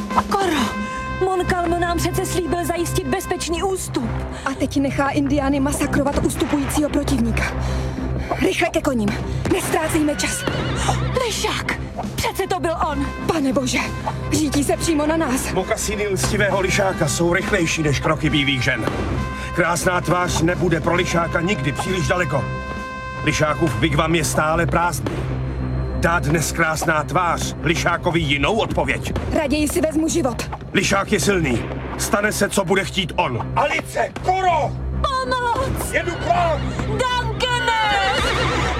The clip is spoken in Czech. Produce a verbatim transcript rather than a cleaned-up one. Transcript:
Koro, Montcalm nám přece slíbil zajistit bezpečný ústup. A teď nechá indiány masakrovat ustupujícího protivníka. Rychle ke koním, nestrácejme čas. Lišák, přece to byl on. Pane bože, řítí se přímo na nás. Mokasíny lstivého lišáka jsou rychlejší než kroky bílých žen. Krásná tvář nebude pro lišáka nikdy příliš daleko. Lišákův wigwam je stále prázdný. Dá dnes krásná tvář lišákovi jinou odpověď. Raději si vezmu život. Lišák je silný. Stane se, co bude chtít on. Alice, Koro! Pomoc! Jedu k vám! Duncane!